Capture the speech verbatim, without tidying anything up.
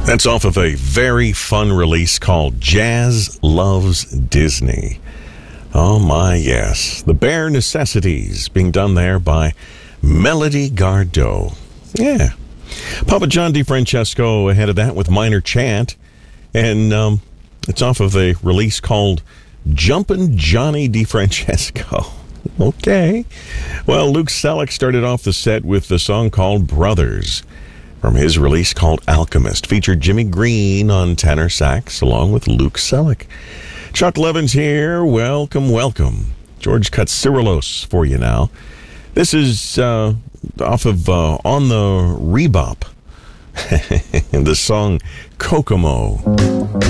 That's off of a very fun release called Jazz Loves Disney. Oh my, yes. The Bare Necessities being done there by Melody Gardot. Yeah. Papa John DeFrancesco ahead of that with Minor Chant. And um, it's off of a release called Jumpin' Johnny DeFrancesco. Okay. Well, Luke Selleck started off the set with the song called Brothers from his release called Alchemist. Featured Jimmy Green on tenor sax along with Luke Selleck. Chuck Levin's here. Welcome, welcome. George Katsiroulos for you now. This is uh, off of uh, On the Rebop. The song Kokomo.